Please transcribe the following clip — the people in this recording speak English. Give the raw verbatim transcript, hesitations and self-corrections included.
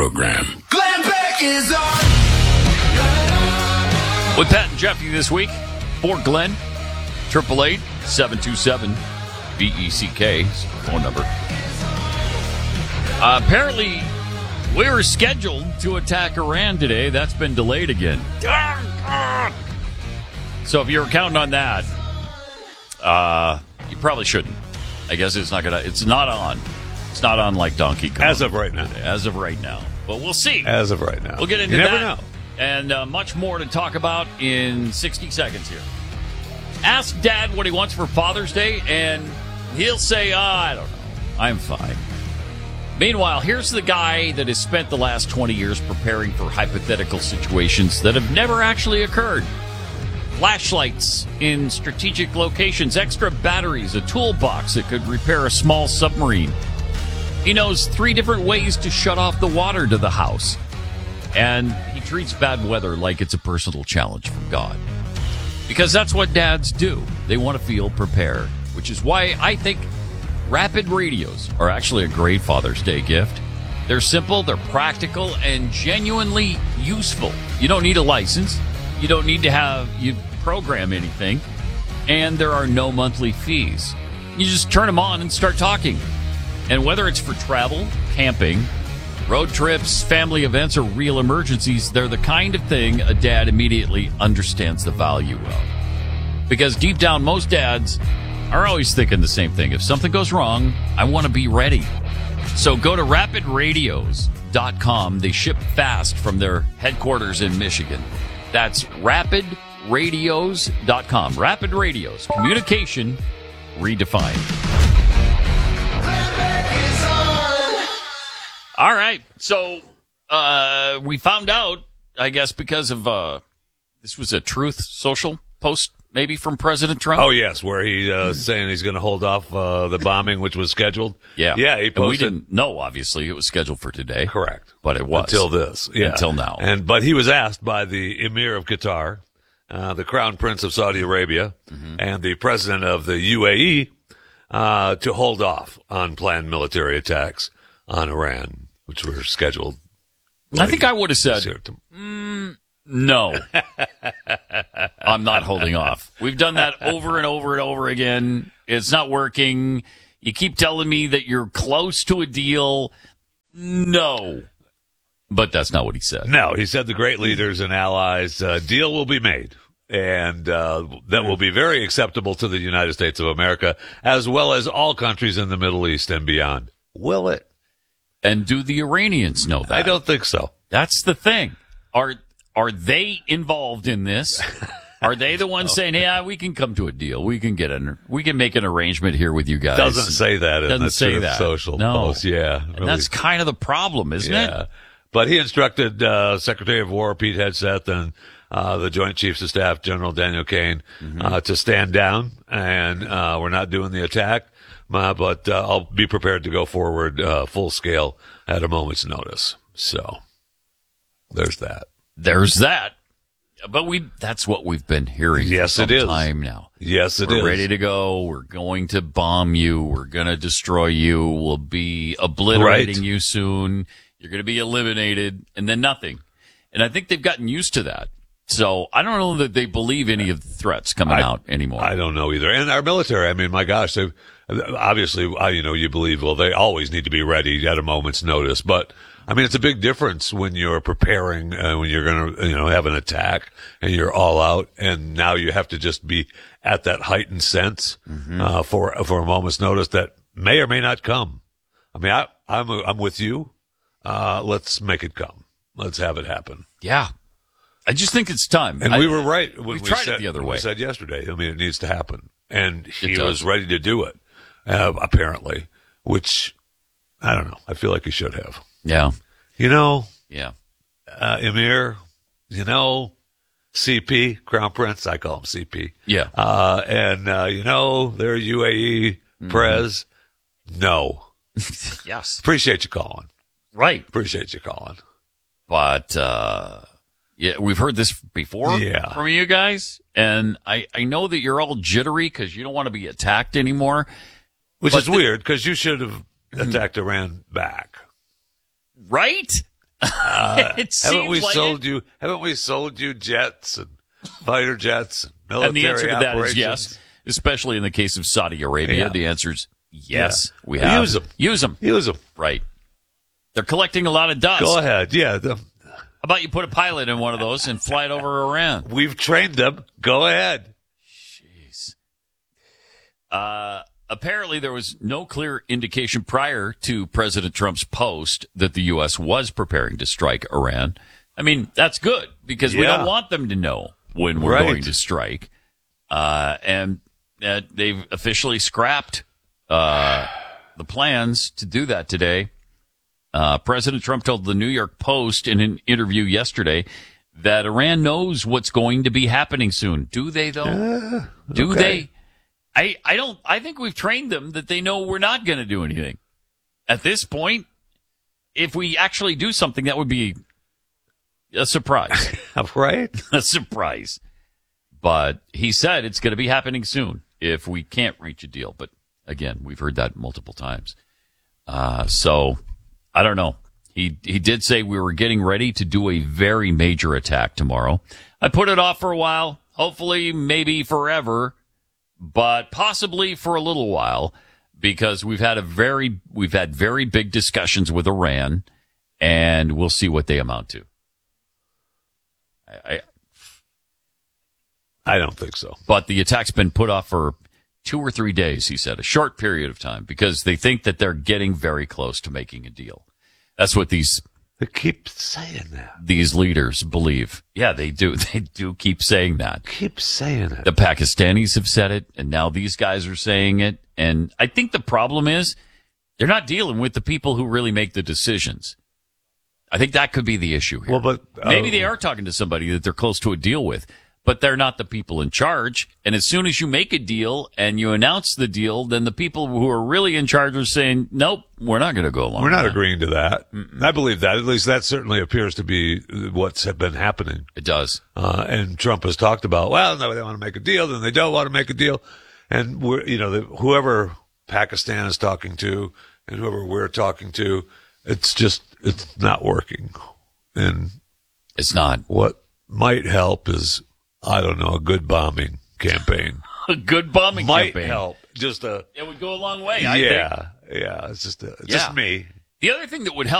program. Glenn Beck is on. With Pat and Jeffy this week, for Glenn, triple eight seven two seven B E C K is the phone number. Uh, apparently, we were scheduled to attack Iran today. That's been delayed again. So if you were counting on that, uh, you probably shouldn't. I guess it's not gonna. It's not on. It's not on like Donkey Kong. As of right now. As of right now. But we'll see. As of right now. We'll get into you never that know. and uh, much more to talk about in sixty seconds here. Ask Dad what he wants for Father's Day, and he'll say, oh, I don't know. I'm fine. Meanwhile, here's the guy that has spent the last twenty years preparing for hypothetical situations that have never actually occurred. Flashlights in strategic locations, extra batteries, a toolbox that could repair a small submarine. He knows three different ways to shut off the water to the house. And he treats bad weather like it's a personal challenge from God. Because that's what dads do. They want to feel prepared, which is why I think Rapid Radios are actually a great Father's Day gift. They're simple, they're practical, and genuinely useful. You don't need a license. You don't need to have you program anything. And there are no monthly fees. You just turn them on and start talking. And whether it's for travel, camping, road trips, family events, or real emergencies, they're the kind of thing a dad immediately understands the value of. Because deep down, most dads are always thinking the same thing. If something goes wrong, I want to be ready. So go to rapid radios dot com. They ship fast from their headquarters in Michigan. That's rapid radios dot com. Rapid Radios. Communication redefined. All right. So uh, we found out, I guess, because of uh, this was a Truth Social post, maybe from President Trump. Oh, yes, where he uh, saying he's going to hold off uh, the bombing, which was scheduled. Yeah. Yeah, he posted. And we didn't know, obviously. It was scheduled for today. Correct. But it was. Until this. Yeah. Until now. And But he was asked by the Emir of Qatar, uh, the Crown Prince of Saudi Arabia, mm-hmm. and the President of the U A E uh, to hold off on planned military attacks on Iran, which were scheduled. I think I would have said, mm, no, I'm not holding off. We've done that over and over and over again. It's not working. You keep telling me that you're close to a deal. No. But that's not what he said. No, he said the great leaders and allies, uh, deal will be made. And uh, that will be very acceptable to the United States of America, as well as all countries in the Middle East and beyond. Will it? And do the Iranians know that? I don't think so. That's the thing. Are are they involved in this? Are they the ones saying, "Yeah, we can come to a deal. We can get an, we can make an arrangement here with you guys"? Doesn't say that. In Doesn't the say Truth that. Social no. post. Yeah, and really. that's kind of the problem, isn't yeah. it? But he instructed uh, Secretary of War Pete Hegseth and uh, the Joint Chiefs of Staff General Daniel Kaine mm-hmm. uh, to stand down, and uh, we're not doing the attack. Uh, but uh, I'll be prepared to go forward uh, full scale at a moment's notice. So there's that. There's that. But we that's what we've been hearing yes, for some it is. time now. Yes, it We're is. We're ready to go. We're going to bomb you. We're going to destroy you. We'll be obliterating right. you soon. You're going to be eliminated, and then nothing. And I think they've gotten used to that. So I don't know that they believe any of the threats coming I, out anymore. I don't know either. And our military, I mean, my gosh, they obviously, you know, you believe, well, they always need to be ready at a moment's notice. But, I mean, it's a big difference when you're preparing, uh, when you're going to, you know, have an attack and you're all out. And now you have to just be at that heightened sense mm-hmm. uh, for for a moment's notice that may or may not come. I mean, I, I'm, I'm with you. Uh, let's make it come. Let's have it happen. Yeah. I just think it's time. And I, we were right when we, we tried said it the other way. We said yesterday. I mean, it needs to happen, and he It does. was ready to do it. Uh, apparently, which I don't know. I feel like he should have. Yeah. You know. Yeah. Uh, Emir. You know. C P, Crown Prince. I call him C P. Yeah. Uh, and uh, you know, their U A E mm-hmm. Prez. No. Yes. Appreciate you calling. Right. Appreciate you calling. But. uh Yeah, we've heard this before yeah. from you guys, and I, I know that you're all jittery because you don't want to be attacked anymore. Which but is the, weird because you should have attacked Iran back. Right? Uh, It haven't seems we like sold it. you? Haven't we sold you jets and fighter jets and military And the answer to that is operations? yes, especially in the case of Saudi Arabia. Yeah. The answer is yes. Yeah. We have. Use them. Use them. Use them. Right. They're collecting a lot of dust. Go ahead. Yeah, the, How about you put a pilot in one of those and fly it over Iran? we've trained them. Go ahead. Jeez. Uh, apparently, there was no clear indication prior to President Trump's post that the U S was preparing to strike Iran. I mean, that's good because we Yeah. don't want them to know when we're Right. going to strike. Uh, and uh, they've officially scrapped uh, the plans to do that today. Uh, President Trump told the New York Post in an interview yesterday that Iran knows what's going to be happening soon. Do they, though? Uh, Do okay. they? I, I don't, I think we've trained them that they know we're not going to do anything. At this point, if we actually do something, that would be a surprise. Right? a surprise. But he said it's going to be happening soon if we can't reach a deal. But again, we've heard that multiple times. Uh, so I don't know. He, he did say we were getting ready to do a very major attack tomorrow. I put it off for a while, hopefully maybe forever, but possibly for a little while because we've had a very, we've had very big discussions with Iran and we'll see what they amount to. I, I I don't think so. But the attack's been put off for two or three days, he said, a short period of time, because they think that they're getting very close to making a deal. That's what these They keep saying that. these leaders believe. Yeah, they do. They do keep saying that. Keep saying it. The Pakistanis have said it, and now these guys are saying it. And I think the problem is they're not dealing with the people who really make the decisions. I think that could be the issue here. Well, but uh, Maybe they are talking to somebody that they're close to a deal with, but they're not the people in charge. And as soon as you make a deal and you announce the deal, then the people who are really in charge are saying, nope, we're not going to go along We're with not that. agreeing to that. I believe that. At least that certainly appears to be what's been happening. It does. Uh, and Trump has talked about, well, no, they want to make a deal, then they don't want to make a deal. And we're, you know, the, whoever Pakistan is talking to and whoever we're talking to, it's just, it's not working. And It's not. what might help is, I don't know, a good bombing campaign. A good bombing Might campaign. help. Just a, It would go a long way, I think. yeah, yeah, it's just, a, Yeah. just me. The other thing that would help